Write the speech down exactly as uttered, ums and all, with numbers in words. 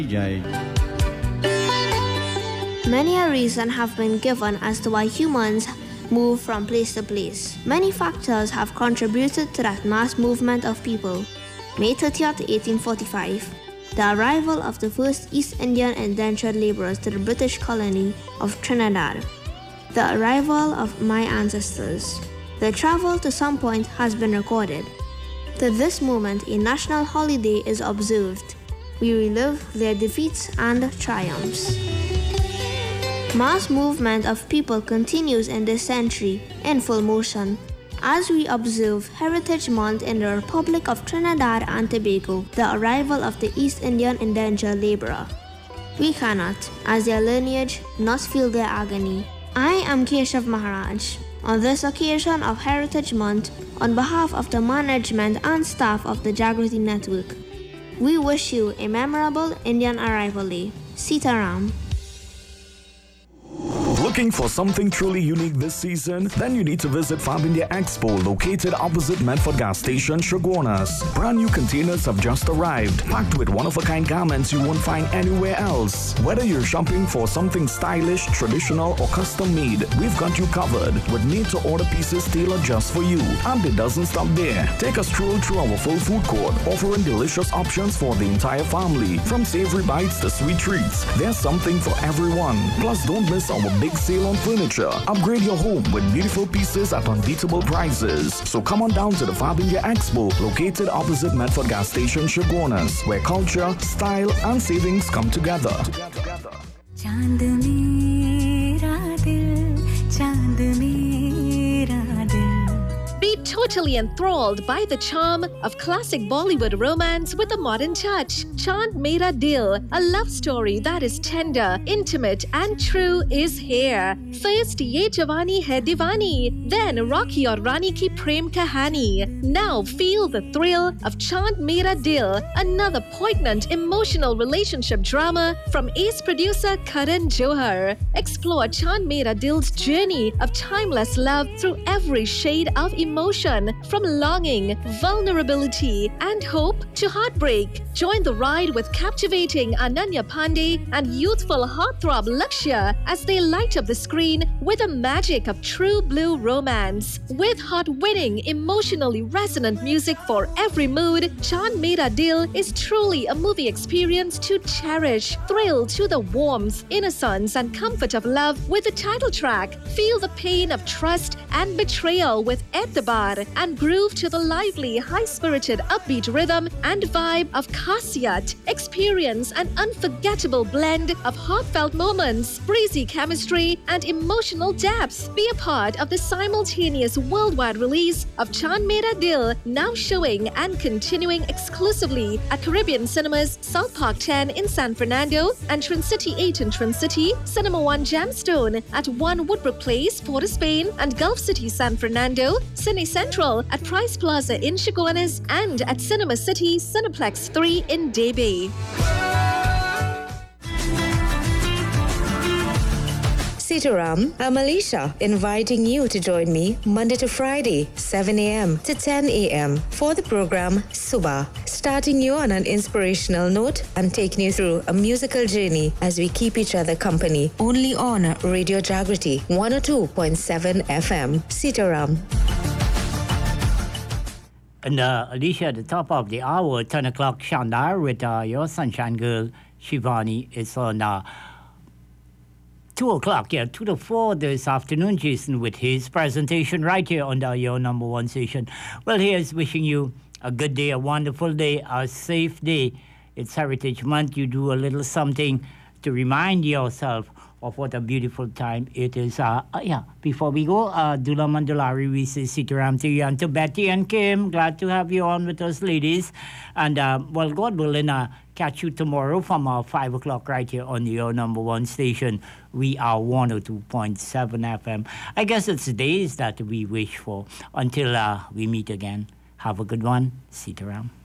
Many a reason have been given as to why humans move from place to place. Many factors have contributed to that mass movement of people. May thirtieth, eighteen forty-five, the arrival of the first East Indian indentured laborers to the British colony of Trinidad. The arrival of my ancestors. Their travel to some point has been recorded. To this moment, a national holiday is observed. We relive their defeats and triumphs. Mass movement of people continues in this century in full motion as we observe Heritage Month in the Republic of Trinidad and Tobago, the arrival of the East Indian indentured laborer. We cannot, as their lineage, not feel their agony. I am Keshav Maharaj. On this occasion of Heritage Month, on behalf of the management and staff of the Jagrati Network, we wish you a memorable Indian Arrival Day. Sitaram. Looking for something truly unique this season? Then you need to visit Fab India Expo, located opposite Medford Gas Station, Chaguanas. Brand new containers have just arrived, packed with one-of-a-kind garments you won't find anywhere else. Whether you're shopping for something stylish, traditional, or custom-made, we've got you covered with made-to-order pieces tailored just for you. And it doesn't stop there. Take a stroll through our full food court, offering delicious options for the entire family. From savory bites to sweet treats, there's something for everyone. Plus, don't miss our big sale on furniture. Upgrade your home with beautiful pieces at unbeatable prices. So come on down to the Fab India Expo, located opposite Medford Gas Station, Chaguanas, where culture, style, and savings come together. चांद मेरा दिल, चांद मेरा दिल. Be totally enthralled by the charm of classic Bollywood romance with a modern touch. Chand Mera Dil, a love story that is tender, intimate, and true, is here. First, Ye Jawani Hai Diwani, then Rocky Aur Rani Ki Prem Kahani. Now feel the thrill of Chand Mera Dil, another poignant, emotional relationship drama from ace producer Karan Johar. Explore Chand Mera Dil's journey of timeless love through every shade of emotion, from longing, vulnerability, and hope to heartbreak. Join the ride with captivating Ananya Pandey and youthful heartthrob Lakshya as they light up the screen with the magic of true blue romance. With heart-winning, emotionally resonant music for every mood, Chand Mera Dil is truly a movie experience to cherish. Thrill to the warmth, innocence, and comfort of love with the title track. Feel the pain of trust and betrayal with Etebar, and groove to the lively, high-spirited, upbeat rhythm and vibe of Khasiyat. Experience an unforgettable blend of heartfelt moments, breezy chemistry, and emotional depth. Be a part of the simultaneous worldwide release of Chand Mera Dil, now showing and continuing exclusively at Caribbean Cinemas, South Park ten in San Fernando, and Trincity eight in Trincity, Cinema One Gemstone at one Woodbrook Place, Port of Spain, and Gulf City, San Fernando, Cine Central at Price Plaza in Chaguanas, and at Cinema City, Cineplex three in Debe. Sitaram, I'm Alicia, inviting you to join me Monday to Friday, seven a.m. to ten a.m. for the program Suba, starting you on an inspirational note and taking you through a musical journey as we keep each other company, only on Radio Jagrati one oh two point seven F M. Sitaram. And uh, Alicia, at the top of the hour, ten o'clock, Shandar with uh, your sunshine girl, Shivani, is on uh, two o'clock, yeah, two to four this afternoon, Jason, with his presentation right here on the, your number one station. Well, here's wishing you a good day, a wonderful day, a safe day. It's Heritage Month. You do a little something to remind yourself of what a beautiful time it is. Uh, uh, yeah, before we go, uh, Dula Mandulari, we say Sitaram to you and to Betty and Kim. Glad to have you on with us, ladies. And, uh, well, God willing, uh, catch you tomorrow from uh, five o'clock right here on your number one station. We are one oh two point seven F M. I guess it's the days that we wish for. Until uh, we meet again, have a good one. Sitaram.